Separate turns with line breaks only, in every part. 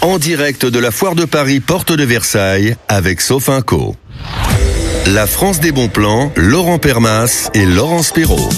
En direct de la Foire de Paris, porte de Versailles, avec Sofinco. La France des bons plans, Laurent Permas et Laurence Perrault.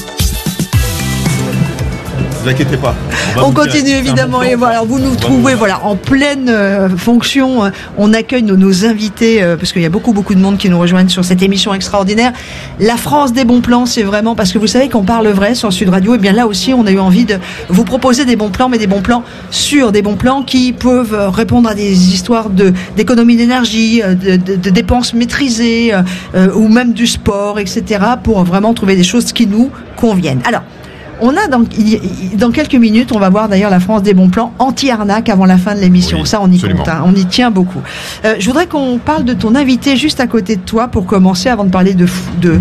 Ne vous inquiétez pas.
On continue évidemment et voilà, vous nous trouvez en pleine fonction. On accueille nos invités parce qu'il y a beaucoup de monde qui nous rejoignent sur cette émission extraordinaire. La France des bons plans, c'est vraiment parce que vous savez qu'on parle vrai sur Sud Radio. Et bien là aussi, on a eu envie de vous proposer des bons plans, mais des bons plans sûrs, des bons plans qui peuvent répondre à des histoires d'économie d'énergie, de dépenses maîtrisées ou même du sport, etc. pour vraiment trouver des choses qui nous conviennent. Alors, on a dans quelques minutes, on va voir d'ailleurs la France des bons plans anti-arnaque avant la fin de l'émission. Oui, ça, on y compte, on y tient beaucoup. Je voudrais qu'on parle de ton invité juste à côté de toi pour commencer, avant de parler de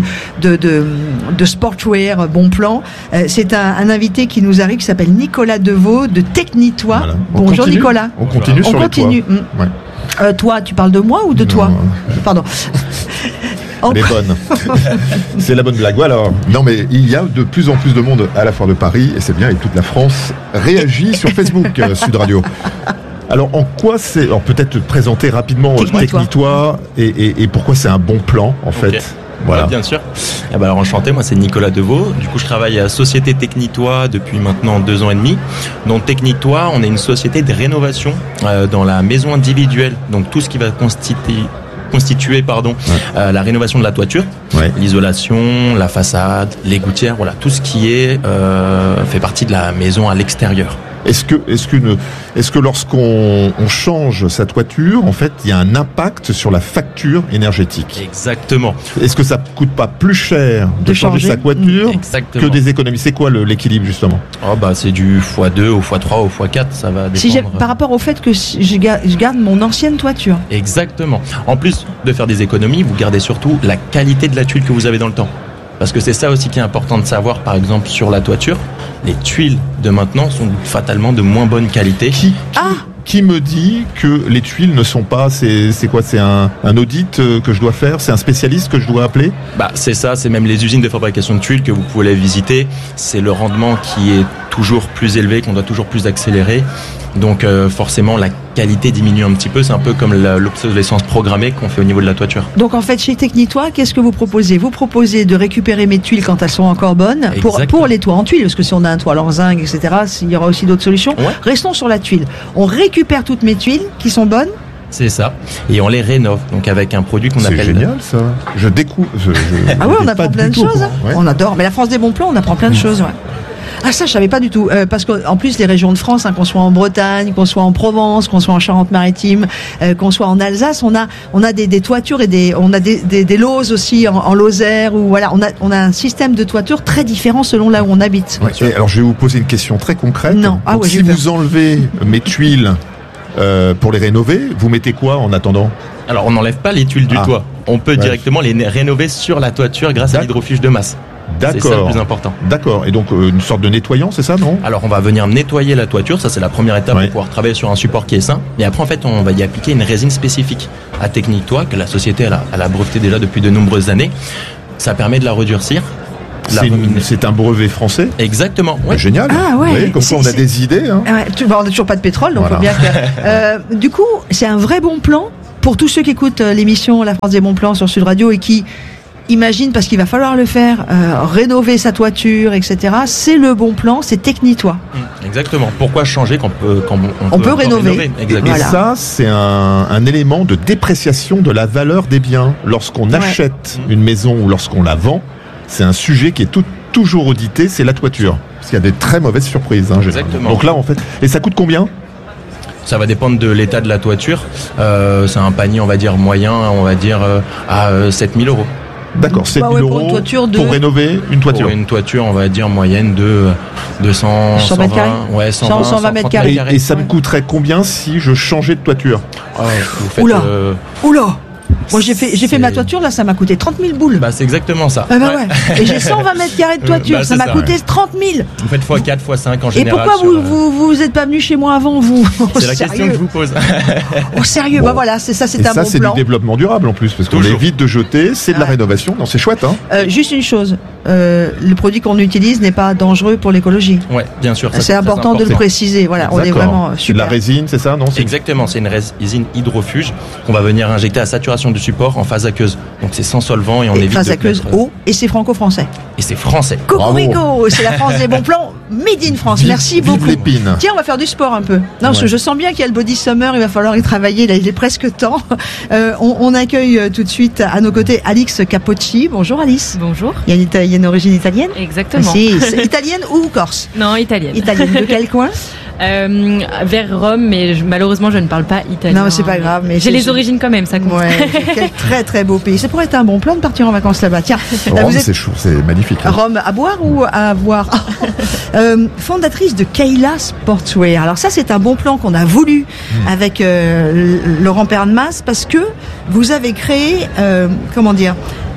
sportwear bon plan. C'est un invité qui nous arrive, qui s'appelle Nicolas Deveau de Technitois. Voilà. Bonjour Nicolas.
On continue sur les toits.
Ouais. Toi, tu parles de moi ou de toi ? Pardon.
Elle est bonne. C'est la bonne blague. Voilà. Non, mais il y a de plus en plus de monde à la Foire de Paris, et c'est bien, et toute la France réagit sur Facebook, Sud Radio. Alors, en quoi c'est... Alors, peut-être présenter rapidement Technitois et pourquoi c'est un bon plan, en fait.
Voilà. Bien sûr. Alors enchanté, moi c'est Nicolas Deveau. Du coup je travaille à Société Technitois depuis maintenant 2 ans et demi. Donc Technitois, on est une société de rénovation dans la maison individuelle. Donc tout ce qui va constituer la rénovation de la toiture, l'isolation, la façade, les gouttières, voilà, tout ce qui est fait partie de la maison à l'extérieur.
Est-ce que lorsqu'on change sa toiture, en fait, il y a un impact sur la facture énergétique ?
Exactement.
Est-ce que ça coûte pas plus cher de changer sa toiture que des économies ? C'est quoi l'équilibre, justement ?
C'est du x2 au x3 au x4, ça va dépendre.
Par rapport au fait que je garde mon ancienne toiture.
Exactement. En plus de faire des économies, vous gardez surtout la qualité de la tuile que vous avez dans le temps. Parce que c'est ça aussi qui est important de savoir, par exemple, sur la toiture. Les tuiles de maintenant sont fatalement de moins bonne qualité.
Qui me dit que les tuiles ne sont pas... C'est quoi ? C'est un audit que je dois faire ? C'est un spécialiste que je dois appeler ?
C'est ça, c'est même les usines de fabrication de tuiles que vous pouvez les visiter. C'est le rendement qui est toujours plus élevé, qu'on doit toujours plus accélérer. Donc forcément la qualité diminue un petit peu, c'est un peu comme l'obsolescence programmée qu'on fait au niveau de la toiture.
Donc en fait chez Technitois, qu'est-ce que vous proposez ? Vous proposez de récupérer mes tuiles quand elles sont encore bonnes pour les toits en tuiles, parce que si on a un toit en zinc, etc., il y aura aussi d'autres solutions. Ouais. Restons sur la tuile. On récupère toutes mes tuiles qui sont bonnes.
C'est ça, et on les rénove, donc avec un produit qu'on appelle...
C'est génial ça, je découvre...
on apprend plein de choses, on adore, mais la France des bons plans, on apprend plein de choses, Ah ça je savais pas du tout, parce qu'en plus les régions de France, qu'on soit en Bretagne, qu'on soit en Provence, qu'on soit en Charente-Maritime, qu'on soit en Alsace, on a des toitures et on a des lauses aussi en Lozère, ou voilà, on a un système de toiture très différent selon là où on habite.
Et alors je vais vous poser une question très concrète.
Non.
Donc, si vous enlevez mes tuiles pour les rénover, vous mettez quoi en attendant ?
Alors on n'enlève pas les tuiles du toit, on peut directement les rénover sur la toiture grâce à l'hydrofuge de masse.
D'accord.
C'est ça le plus important.
D'accord. Et donc une sorte de nettoyant, c'est ça, non ?
Alors on va venir nettoyer la toiture, ça c'est la première étape pour pouvoir travailler sur un support qui est sain. Et après en fait on va y appliquer une résine spécifique à Technitois que la société elle a breveté déjà depuis de nombreuses années. Ça permet de la redurcir.
C'est un brevet français ?
Exactement. Ouais.
Génial.
Ah ouais.
Comme ça on a des idées. Hein.
On n'a toujours pas de pétrole, donc faut bien que... du coup, c'est un vrai bon plan pour tous ceux qui écoutent l'émission La France des bons plans sur Sud Radio et qui imaginent, parce qu'il va falloir le faire, rénover sa toiture, etc. C'est le bon plan, c'est Technitois.
Exactement. Pourquoi changer quand on
peut rénover.
Exactement.
Et ça, c'est un élément de dépréciation de la valeur des biens. Lorsqu'on achète une maison ou lorsqu'on la vend, c'est un sujet qui est toujours audité, c'est la toiture. Parce qu'il y a des très mauvaises surprises.
Exactement.
Donc là, en fait... Et ça coûte combien ?
Ça va dépendre de l'état de la toiture. C'est un panier, on va dire, moyen, à 7 000 euros.
D'accord, 7 000 euros pour rénover une toiture.
Pour une toiture, on va dire, moyenne de 200,
120 mètres carrés.
Et ça me coûterait combien si je changeais de toiture ?
Oula Moi, j'ai fait ma toiture, là, ça m'a coûté 30 000 boules.
Bah, c'est exactement ça.
Ouais. Et j'ai 120 mètres carrés de toiture, ça m'a coûté 30 000.
Vous faites x4, x5 en général.
Et pourquoi vous êtes pas venu chez moi avant, vous?
C'est la question que je vous pose.
Oh, sérieux, bah voilà, c'est un bon plan.
Ça, c'est du développement durable en plus, parce qu'on évite de jeter, c'est de la rénovation. Non, c'est chouette, hein.
Juste une chose, le produit qu'on utilise n'est pas dangereux pour l'écologie.
Ouais, bien sûr.
C'est important de le préciser. Voilà, on est vraiment super.
C'est de la résine, c'est ça, non?
Exactement, c'est une résine hydrofuge qu'on va venir injecter à saturation du support en phase aqueuse. Donc c'est sans solvant et on évite
phase aqueuse eau, et c'est franco-français.
Et c'est français.
Cocorico, c'est la France des bons plans, made in France. Merci beaucoup. Tiens, on va faire du sport un peu. Non, parce que je sens bien qu'il y a le body summer, il va falloir y travailler, là, il est presque temps. On accueille tout de suite à nos côtés Alix Capocci. Bonjour Alice.
Bonjour.
Il y a une origine italienne?
Exactement.
C'est italienne ou corse?
Non, italienne.
Italienne, de quel coin?
Vers Rome, mais malheureusement je ne parle pas italien.
Non, c'est pas grave. Mais
j'ai les origines quand même, ça compte.
Ouais, quel très très beau pays. Ça pourrait être un bon plan de partir en vacances là-bas. Tiens,
Rome, c'est chou, c'est magnifique. Hein.
Rome, à boire ou à voir? Fondatrice de Kayla Sportswear. Alors ça, c'est un bon plan qu'on a voulu avec Laurent Permas, parce que vous avez créé, comment dire,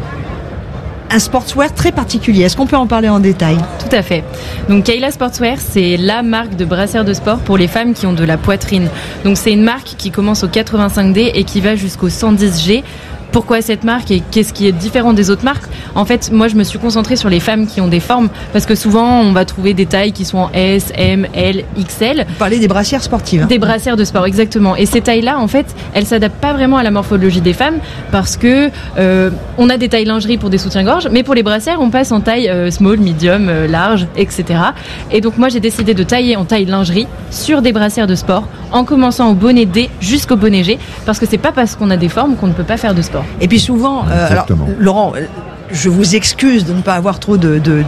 un sportswear très particulier. Est-ce qu'on peut en parler en détail?
Tout à fait. Donc Kayla Sportswear, c'est la marque de brassière de sport pour les femmes qui ont de la poitrine. Donc c'est une marque qui commence au 85D et qui va jusqu'au 110G. Pourquoi cette marque et qu'est-ce qui est différent des autres marques? En fait, moi, je me suis concentrée sur les femmes qui ont des formes, parce que souvent, on va trouver des tailles qui sont en S, M, L, XL.
Vous parlez des brassières sportives. Hein.
Des brassières de sport, exactement. Et ces tailles-là, en fait, elles s'adaptent pas vraiment à la morphologie des femmes, parce que on a des tailles lingerie pour des soutiens-gorge, mais pour les brassières, on passe en taille small, medium, large, etc. Et donc, moi, j'ai décidé de tailler en taille lingerie sur des brassières de sport, en commençant au bonnet D jusqu'au bonnet G, parce que c'est pas parce qu'on a des formes qu'on ne peut pas faire de sport.
Et puis souvent, alors, Laurent, je vous excuse de ne pas avoir trop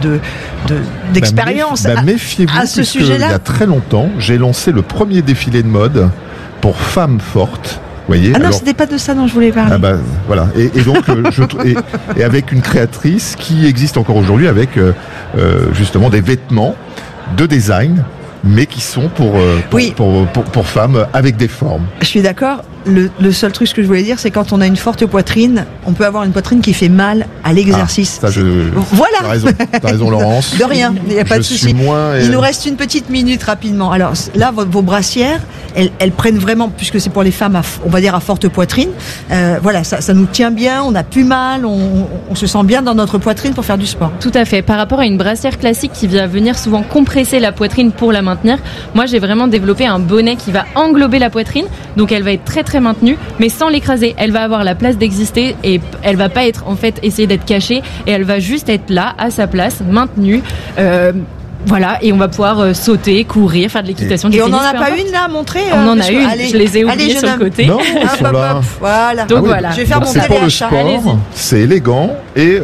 d'expérience
méfiez-vous,
à ce sujet-là.
Il y a très longtemps, j'ai lancé le premier défilé de mode pour femmes fortes. Voyez,
non, c'était pas de ça dont je voulais parler.
Ah bah, voilà. Et donc, et avec une créatrice qui existe encore aujourd'hui avec justement des vêtements de design, mais qui sont pour femmes avec des formes.
Je suis d'accord. Le seul truc que je voulais dire, c'est quand on a une forte poitrine, on peut avoir une poitrine qui fait mal à l'exercice.
Voilà. T'as raison, Laurence.
De rien, il n'y a pas de souci. Il nous reste une petite minute rapidement. Alors là, vos brassières, elles prennent vraiment, puisque c'est pour les femmes, on va dire à forte poitrine. Voilà, ça nous tient bien, on n'a plus mal, on se sent bien dans notre poitrine pour faire du sport.
Tout à fait. Par rapport à une brassière classique qui va venir souvent compresser la poitrine pour la maintenir, moi j'ai vraiment développé un bonnet qui va englober la poitrine, donc elle va être très très maintenue, mais sans l'écraser. Elle va avoir la place d'exister et elle va pas être en fait essayer d'être cachée, et elle va juste être là à sa place, maintenue. Voilà, et on va pouvoir sauter, courir, faire de l'équitation.
Et on n'en a pas une là à montrer?
On en a une, je les ai oubliées sur le côté.
Non, ils sont là.
Voilà.
Donc voilà.
Je vais faire mon
téléachat. C'est élégant et...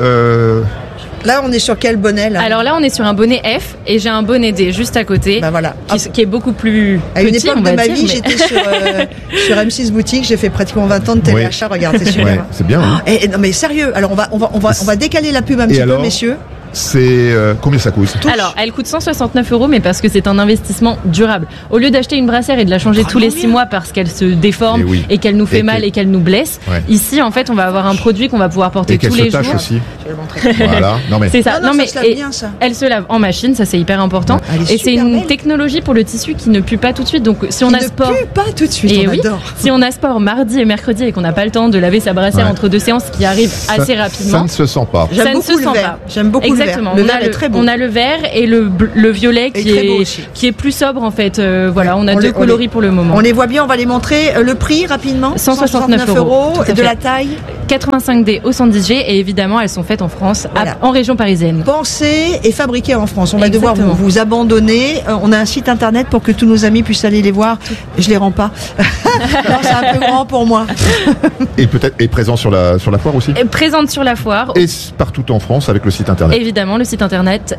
Là, on est sur quel bonnet là?
Alors là, on est sur un bonnet F et j'ai un bonnet D juste à côté,
voilà.
qui est beaucoup plus
à
petit.
Une époque de ma vie, j'étais sur M6 Boutique, j'ai fait pratiquement 20 ans de téléachat. Regarde, c'est super.
Ouais, c'est bien. Hein.
Et non mais sérieux, alors on va décaler la pub un petit peu, messieurs.
C'est combien ça coûte?
Alors, elle coûte 169 €, mais parce que c'est un investissement durable. Au lieu d'acheter une brassière et de la changer tous les 6 mois parce qu'elle se déforme et qu'elle nous fait mal et qu'elle nous blesse, ici, en fait, on va avoir un produit qu'on va pouvoir porter tous les jours.
Et qu'elle se tâche aussi.
Je vais le montrer.
Voilà. Non mais
c'est ça.
Non, mais ça se lave bien, ça.
Elle se lave en machine, ça c'est hyper important. Et c'est une technologie pour le tissu qui ne pue pas tout de suite. Donc, si on a sport,
ne pue pas tout de suite.
Et
on adore.
Si on a sport mardi et mercredi et qu'on n'a pas le temps de laver sa brassière entre deux séances, qui arrive assez rapidement,
ça ne se sent pas.
J'aime beaucoup le vert. Le vert est très beau.
On a le vert et le violet qui est plus sobre en fait. Voilà, on a deux coloris pour le moment.
On les voit bien, on va les montrer. Le prix rapidement,
169
€. Et de la taille
85D au 110G, et évidemment elles sont faites en France, en région parisienne.
Pensées et fabriquées en France. On va devoir vous abandonner. On a un site internet pour que tous nos amis puissent aller les voir. Je les rends pas. Non, c'est un peu grand pour moi.
Et peut-être présent sur la foire aussi.
Présente sur la foire.
Et partout en France avec le site internet.
Évidemment, le site internet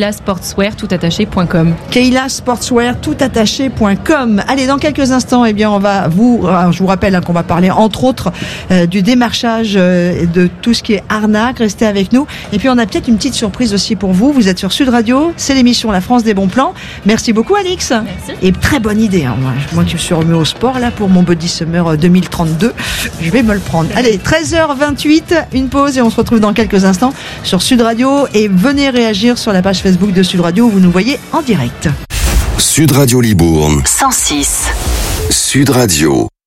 kaylasportswear.com.
kaylasportswear.com. Allez, dans quelques instants, je vous rappelle qu'on va parler entre autres du démarchage démarrage de tout ce qui est arnaque. Restez avec nous. Et puis on a peut-être une petite surprise aussi pour vous. Vous êtes sur Sud Radio, c'est l'émission La France des bons plans. Merci beaucoup Alix.
Merci.
Et très bonne idée. Hein. Moi qui me suis remis au sport là pour mon Body Summer 2032, je vais me le prendre. Allez, 13h28, une pause et on se retrouve dans quelques instants sur Sud Radio. Et venez réagir sur la page Facebook de Sud Radio où vous nous voyez en direct.
Sud Radio Libourne.
106.
Sud Radio.